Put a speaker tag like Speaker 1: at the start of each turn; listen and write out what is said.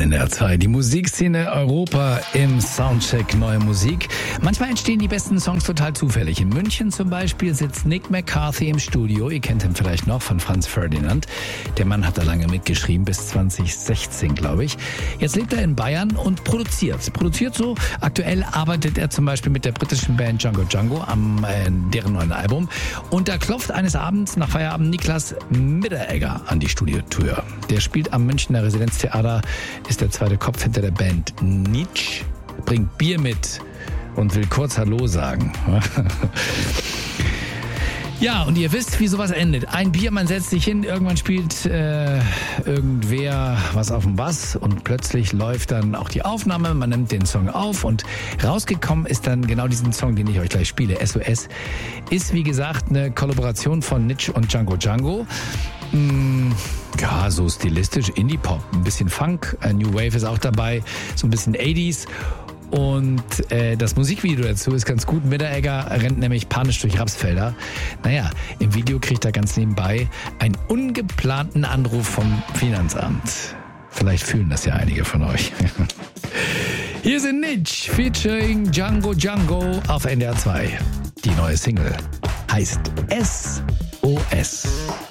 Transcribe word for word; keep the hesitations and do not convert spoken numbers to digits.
Speaker 1: N D R zwei, die Musikszene Europa im Soundcheck Neue Musik. Manchmal entstehen die besten Songs total zufällig. In München zum Beispiel sitzt Nick McCarthy im Studio. Ihr kennt ihn vielleicht noch von Franz Ferdinand. Der Mann hat da lange mitgeschrieben, bis zwanzig sechzehn, glaube ich. Jetzt lebt er in Bayern und produziert. Produziert so. Aktuell arbeitet er zum Beispiel mit der britischen Band Django Django am äh, deren neuen Album. Und da klopft eines Abends nach Feierabend Niklas Mitteregger an die Studiotür. Der spielt am Münchner Residenztheater, ist der zweite Kopf hinter der Band Nietzsche, bringt Bier mit und will kurz Hallo sagen. Ja, und ihr wisst, wie sowas endet. Ein Bier, man setzt sich hin, irgendwann spielt äh, irgendwer was auf dem Bass und plötzlich läuft dann auch die Aufnahme, man nimmt den Song auf und rausgekommen ist dann genau diesen Song, den ich euch gleich spiele. S O S ist, wie gesagt, eine Kollaboration von Nietzsche und Django Django. Mm, ja, so stilistisch Indie-Pop, ein bisschen Funk, New Wave ist auch dabei, so ein bisschen achtziger. Und äh, das Musikvideo dazu ist ganz gut. Mitteregger rennt nämlich panisch durch Rapsfelder. Naja, im Video kriegt er ganz nebenbei einen ungeplanten Anruf vom Finanzamt. Vielleicht fühlen das ja einige von euch. Hier sind Nietzsche featuring Django Django auf N D R zwei. Die neue Single heißt S O S.